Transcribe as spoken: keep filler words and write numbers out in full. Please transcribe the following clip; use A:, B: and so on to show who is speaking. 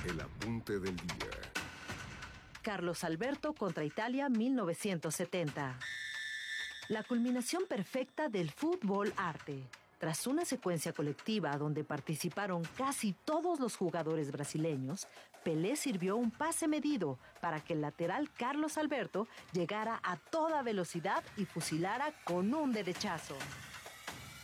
A: El apunte del día.
B: Carlos Alberto contra Italia mil novecientos setenta. La culminación perfecta del fútbol arte. Tras una secuencia colectiva donde participaron casi todos los jugadores brasileños, Pelé sirvió un pase medido para que el lateral Carlos Alberto llegara a toda velocidad y fusilara con un derechazo.